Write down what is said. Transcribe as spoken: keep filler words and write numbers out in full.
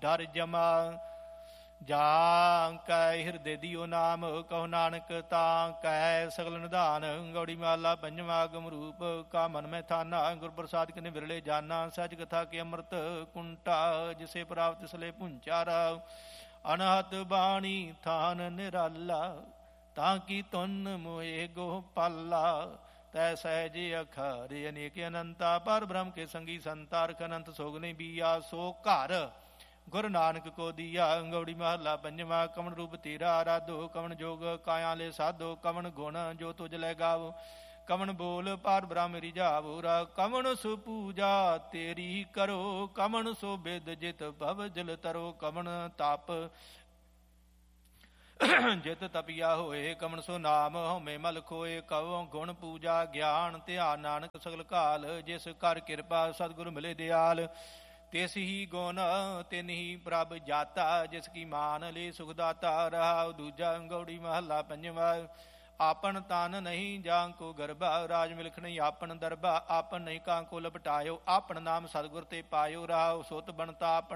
ਧਰ ਜਮਾ। ਜਾਂ ਕੈ ਹਿਰਦੇ ਦਿਓ ਨਾਮ ਕਹੋ ਨਾਨਕ ਤਾਂ ਕੈ ਸਗਲ ਨਿਧਾਨ। ਗੌੜੀ ਮਹਲਾ ਪੰਜਵਾ। ਗਮ ਰੂਪ ਕਾ ਮਨ ਮੈਂ ਥਾਨਾ ਗੁਰ ਪ੍ਰਸਾਦ ਕਿਨੇ ਵਿਰਲੇ ਜਾਨਾ। ਸਹਿਜ ਕਥਾ ਕੇ ਅੰਮ੍ਰਿਤ ਕੁੰਟਾ ਜਿਸੇ ਪ੍ਰਾਪਤ ਤਿਸਲੇ ਪੁੰਚਾਰਾ। ਅਨਹਤ ਬਾਣੀ ਥਾਨ ਨਿਰਾਲਾ ਤਾਂ ਕੀ ਤੁਨ ਮੋਏ ਗੋਪਾਲਾ। ਤੈ ਸਹਿਜ ਅਖਾਰੇ ਅਨੇਕ ਅਨੰਤਾ ਪਰ ਬ੍ਰਹਮ ਕੇ ਸੰਗੀ ਸੰਤਾ। ਰਖ ਅਨੰਤ ਸੋਗ ਨਹੀਂ ਬੀਆ ਸੋ ਘਰ ਗੁਰੂ ਨਾਨਕ ਕੋ ਦੀਆ। ਗੌੜੀ ਮਹਲਾ ਪੰਜਵਾ। ਕਵਣ ਰੂਪ ਤੇਰਾ ਆਰਾਧੋ ਕਵਣ ਜੋਗ ਕਾਇਆ ਲੈ ਸਾਧੋ। ਕਵਣ ਗੁਣ ਜੋ ਤੁਜ ਲੈ ਗਾਵੋ ਕਵਣ ਬੋਲ ਪਾਰ ਬ੍ਰਹਮ ਰਿਝਾਵੋ। ਕਵਣ ਸੋ ਪੂਜਾ ਤੇਰੀ ਕਰੋ ਕਵਣ ਸੋ ਬਿਦ ਜਿਤ ਭਵ ਜਲ ਤਰੋ। ਕਵਣ ਤਪ ਜਿਤ ਤਪਿਆ ਹੋਏ ਕਵਣ ਸੋ ਨਾਮ ਹਉਮੈ ਮਲ ਖੋਏ। ਕਵ ਗੁਣ ਪੂਜਾ ਗਿਆਨ ਧਿਆਨ ਨਾਨਕ ਸਗਲ ਕਾਲ। ਜਿਸ ਕਰ ਕਿਰਪਾ ਸਤਿਗੁਰ ਮਿਲੇ ਦਿਆਲ ਤਿਸ ਹੀ ਗੁਣ ਤਿਨ ਹੀ ਪ੍ਰਭ ਜਾਤਾ। ਜਿਸ ਕੀ ਮਾਨ ਲੈ ਸੁਖ ਦਾਤਾ ਰਹਾਉ ਦੂਜਾ। ਗੌੜੀ ਮਹੱਲਾ ਪੰਜਵਾ। ਆਪਨ ਤਨ ਨਹੀਂ ਜਾਂ ਕੋ ਗਰਭਾ ਰਾਜ ਮਿਲਖ ਨਹੀਂ ਆਪਨ ਦਰਬਾ। ਆਪਨ ਨਹੀਂ ਕਾਂ ਕੋ ਲਪਟਾਇਓ ਆਪਨ ਨਾਮ ਸਤਿਗੁਰ ਤੇ ਪਾਇਓ। ਰਹਾਉ ਸੁਤ ਬਣਤਾ